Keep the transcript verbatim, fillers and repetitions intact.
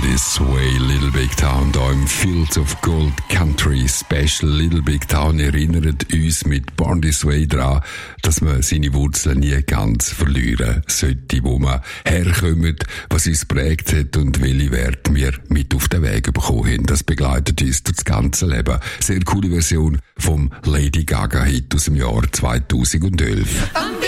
This Way, Little Big Town, da im Fields of Gold Country Special. Little Big Town erinnert uns mit Born This Way daran, dass man seine Wurzeln nie ganz verlieren sollte, wo man herkommt, was uns prägt hat und welche Werte wir mit auf den Weg bekommen haben. Das begleitet uns durch das ganze Leben. Sehr coole Version vom Lady Gaga Hit aus dem Jahr zweitausendelf.